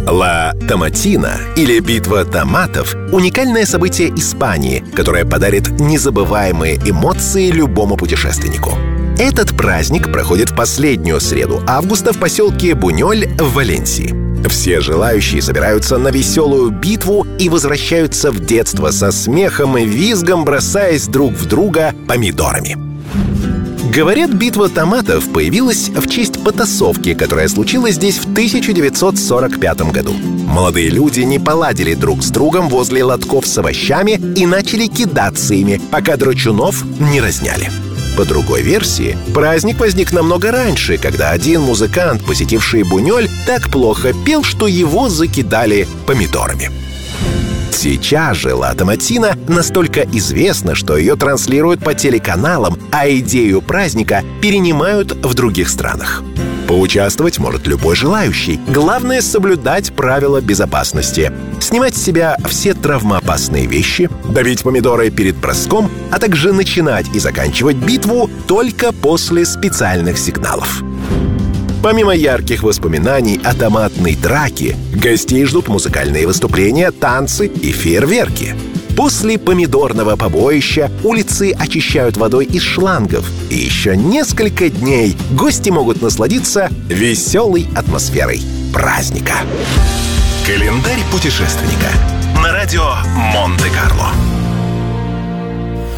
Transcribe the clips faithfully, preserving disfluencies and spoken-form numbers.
Ла Томатина, или «Битва томатов» — уникальное событие Испании, которое подарит незабываемые эмоции любому путешественнику. Этот праздник проходит в последнюю среду августа в поселке Буньоль в Валенсии. Все желающие собираются на веселую битву и возвращаются в детство со смехом и визгом, бросаясь друг в друга помидорами. Говорят, битва томатов появилась в честь потасовки, которая случилась здесь в тысяча девятьсот сорок пятом году. Молодые люди не поладили друг с другом возле лотков с овощами и начали кидаться ими, пока драчунов не разняли. По другой версии, праздник возник намного раньше, когда один музыкант, посетивший Буньоль, так плохо пел, что его закидали помидорами. Сейчас же Ла Томатина настолько известна, что ее транслируют по телеканалам, а идею праздника перенимают в других странах. Поучаствовать может любой желающий. Главное — соблюдать правила безопасности. Снимать с себя все травмоопасные вещи, давить помидоры перед броском, а также начинать и заканчивать битву только после специальных сигналов. Помимо ярких воспоминаний о томатной драке, гостей ждут музыкальные выступления, танцы и фейерверки. После помидорного побоища улицы очищают водой из шлангов, и еще несколько дней гости могут насладиться веселой атмосферой праздника. Календарь путешественника на радио Монте-Карло.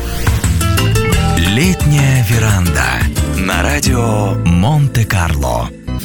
Летняя веранда на радио Монте-Карло.